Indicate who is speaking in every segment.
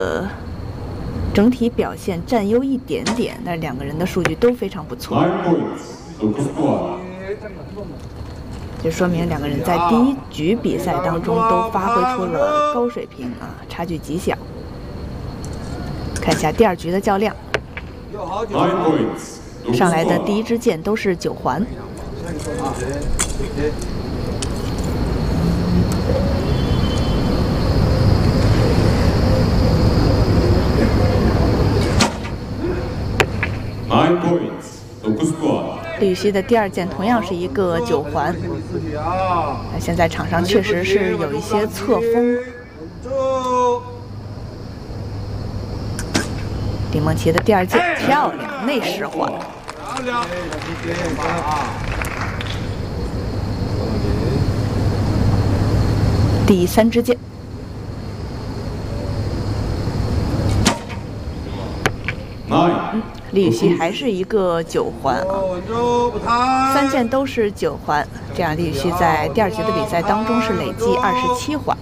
Speaker 1: 整体表现占优一点点，但是两个人的数据都非常不错。就说明两个人在第一局比赛当中都发挥出了高水平啊，差距极小。看一下第二局的较量，上来的第一支箭都是9环。李雨曦的第二箭同样是一个9环。现在场上确实是有一些侧风。李梦琪的第二箭漂亮，内10环。第3支箭。李雨曦还是一个9环啊，3箭都是9环，这样李雨曦在第二局的比赛当中是累计27环。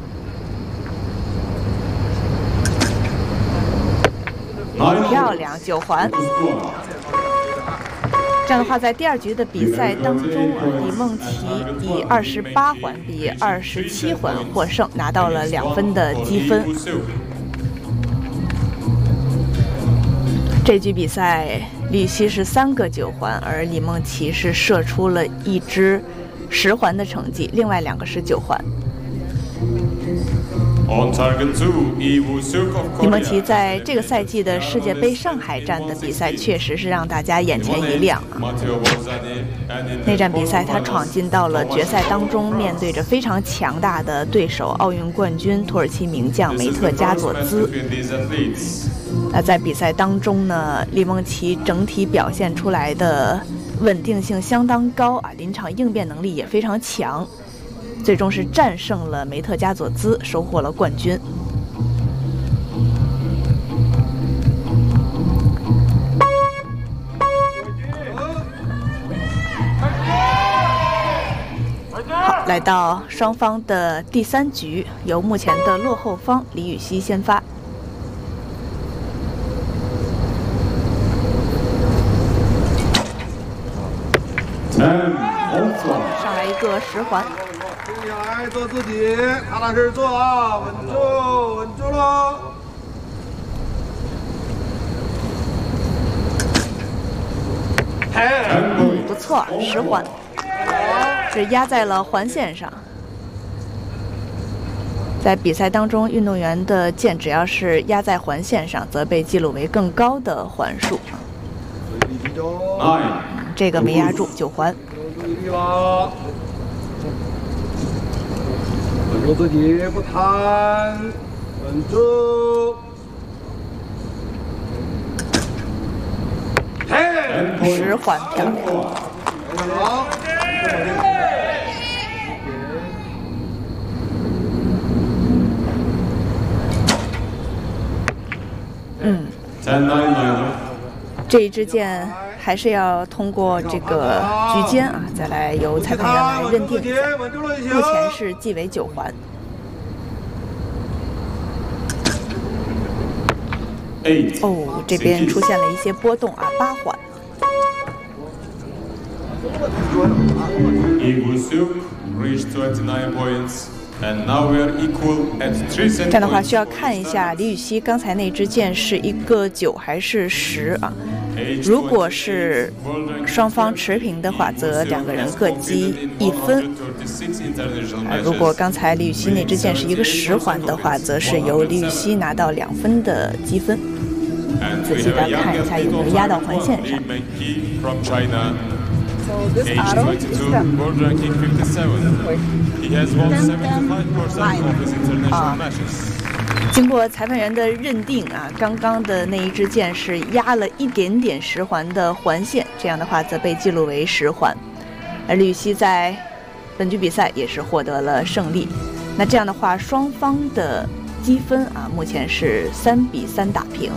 Speaker 1: 漂亮，9环。这样的话，在第二局的比赛当中，李梦琪以28环比27环获胜，拿到了2分的积分。这局比赛，李雨曦是3个9环，而李梦琪是射出了1支10环的成绩，另外2个是9环。李梦琪在这个赛季的世界杯上海站的比赛，确实是让大家眼前一亮啊！那站比赛，他闯进到了决赛当中，面对着非常强大的对手——奥运冠军土耳其名将梅特加佐兹。那在比赛当中呢，李梦琪整体表现出来的稳定性相当高啊，临场应变能力也非常强。最终是战胜了梅特加佐兹，收获了冠军。好，来到双方的第3局，由目前的落后方李雨曦先发。上来一个10环。
Speaker 2: 来做自己，踏踏实实做啊，稳住，稳住喽！
Speaker 1: 不错，10环，是压在了环线上。在比赛当中，运动员的箭只要是压在环线上，则被记录为更高的环数。这个没压住，9环。
Speaker 2: 稳住自己，不贪，稳住。
Speaker 1: 10环漂亮。
Speaker 2: 好。
Speaker 1: 这一支箭还是要通过这个局间啊，再来由裁判员来认定。目前是计为9环。哦，这边出现了一些波动啊，8环。这样的话，需要看一下李雨曦刚才那支箭是一个9还是10啊？如果是双方持平的话，则2个人各积1分。如果刚才李雨曦那支箭是一个10环的话，则是由李雨曦拿到2分的积分。仔细的看一下有没有压到环线上。经过裁判员的认定啊，刚刚的那一支箭是压了一点点10环的环线，这样的话则被记录为10环。而李雨曦在本局比赛也是获得了胜利。那这样的话，双方的积分啊，目前是3比3打平。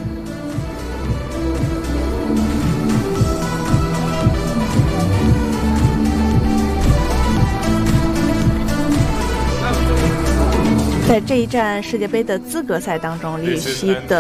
Speaker 1: 在这一站世界杯的资格赛当中，李雨曦的